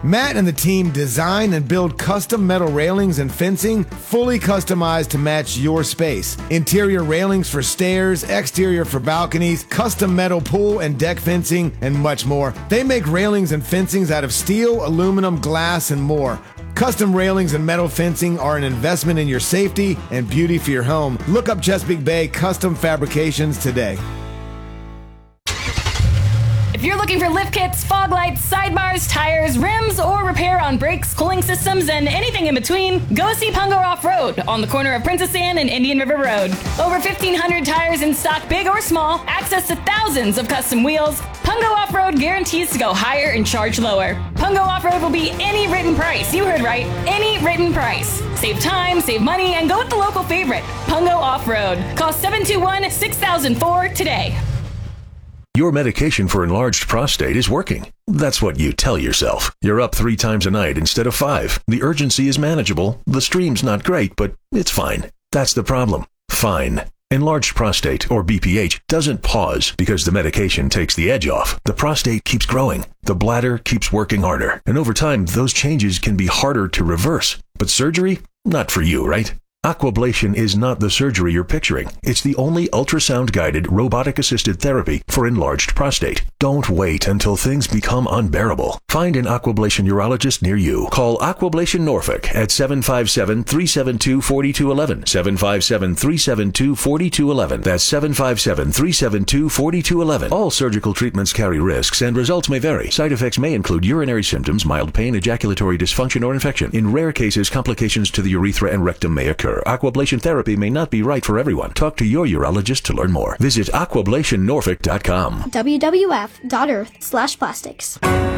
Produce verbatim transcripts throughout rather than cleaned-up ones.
Matt and the team design and build custom metal railings and fencing fully customized to match your space. Interior railings for stairs, exterior for balconies, custom metal pool and deck fencing, and much more. They make railings and fencings out of steel, aluminum, glass, and more. Custom railings and metal fencing are an investment in your safety and beauty for your home. Look up Chesapeake Bay Custom Fabrications today. If you're looking for lift kits, fog lights, sidebars, tires, rims, or repair on brakes, cooling systems, and anything in between, go see Pungo Off-Road on the corner of Princess Anne and Indian River Road. Over fifteen hundred tires in stock, big or small, access to thousands of custom wheels. Pungo Off-Road guarantees to go higher and charge lower. Pungo Off-Road will be any written price. You heard right. Any written price. Save time, save money, and go with the local favorite, Pungo Off-Road. Call seven two one, six thousand four today. Your medication for enlarged prostate is working. That's what you tell yourself. You're up three times a night instead of five. The urgency is manageable. The stream's not great, but it's fine. That's the problem. Fine. Enlarged prostate, or B P H, doesn't pause because the medication takes the edge off. The prostate keeps growing. The bladder keeps working harder. And over time, those changes can be harder to reverse. But surgery? Not for you, right? Aquablation is not the surgery you're picturing. It's the only ultrasound-guided, robotic-assisted therapy for enlarged prostate. Don't wait until things become unbearable. Find an Aquablation urologist near you. Call Aquablation Norfolk at seven five seven, three seven two, four two one one. seven five seven, three seven two, four two one one. That's seven five seven, three seven two, four two one one. All surgical treatments carry risks, and results may vary. Side effects may include urinary symptoms, mild pain, ejaculatory dysfunction, or infection. In rare cases, complications to the urethra and rectum may occur. Aquablation therapy may not be right for everyone. Talk to your urologist to learn more. Visit aquablation norfolk dot com. W W F dot earth slash plastics.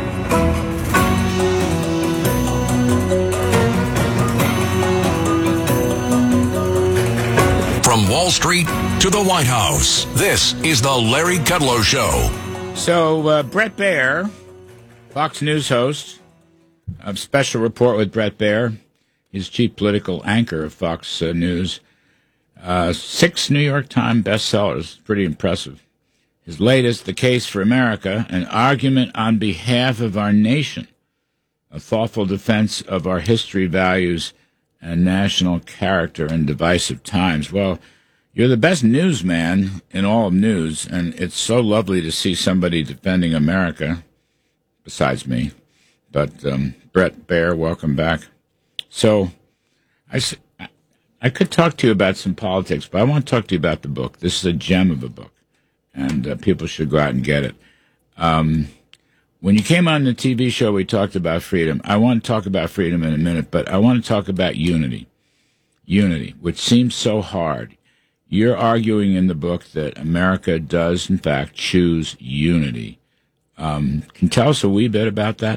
From Wall Street to the White House, this is the Larry Kudlow Show. So, uh, Bret Baier, Fox News host, a special report with Bret Baier. He's chief political anchor of Fox uh, News. Uh, six New York Times bestsellers. Pretty impressive. His latest, The Case for America, an argument on behalf of our nation, a thoughtful defense of our history, values, and national character in divisive times. Well, you're the best newsman in all of news, and it's so lovely to see somebody defending America, besides me. But um, Bret Baier, welcome back. So, I, I could talk to you about some politics, but I want to talk to you about the book. This is a gem of a book, and uh, people should go out and get it. Um, when you came on the T V show, we talked about freedom. I want to talk about freedom in a minute, but I want to talk about unity. Unity, which seems so hard. You're arguing in the book that America does, in fact, choose unity. Um, can you tell us a wee bit about that?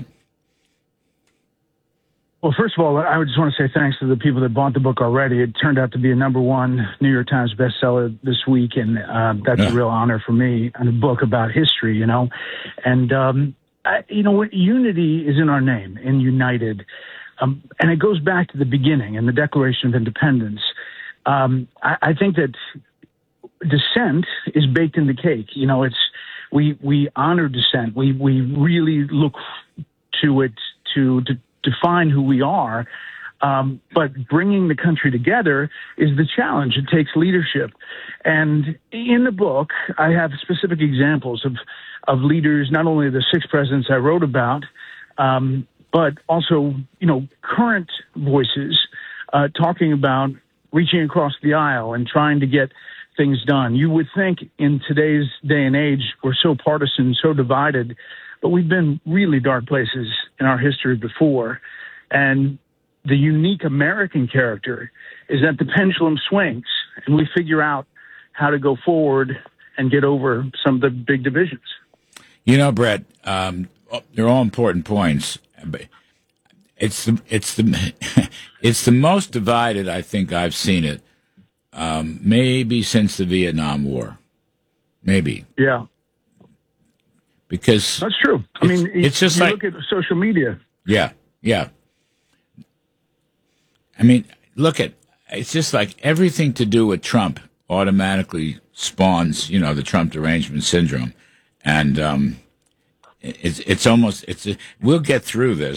Well, first of all, I would just want to say thanks to the people that bought the book already. It turned out to be a number one New York Times bestseller this week, and uh, that's yeah. a real honor for me, and a book about history, you know. And, um, I, you know, unity is in our name, in United, um, and it goes back to the beginning in the Declaration of Independence. Um, I, I think that dissent is baked in the cake. You know, it's we we honor dissent. We we really look to it to to. define who we are, um, but bringing the country together is the challenge. It takes leadership. And in the book, I have specific examples of, of leaders, not only the six presidents I wrote about, um, but also, you know, current voices uh, talking about reaching across the aisle and trying to get things done. You would think in today's day and age, we're so partisan, so divided, but we've been really dark places in our history before. And the unique American character is that the pendulum swings and we figure out how to go forward and get over some of the big divisions. You know, Bret, um, they're all important points. But it's the, it's the, it's the most divided I think I've seen it, um, maybe since the Vietnam War. Maybe. Yeah. Because that's true. I mean, it's just you like look at social media. Yeah, yeah. I mean, look at it's just like everything to do with Trump automatically spawns, you know, the Trump derangement syndrome, and um, it's it's almost it's a, we'll get through this.